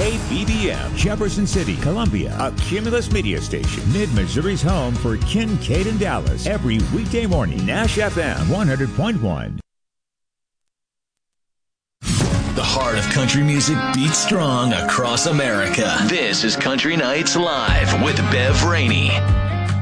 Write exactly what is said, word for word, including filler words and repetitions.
K B B M, Jefferson City, Columbia, a Cumulus media station. Mid-Missouri's home for Kincaid and Dallas. Every weekday morning, Nash F M one hundred point one. The heart of country music beats strong across America. This is Country Nights Live with Bev Rainey.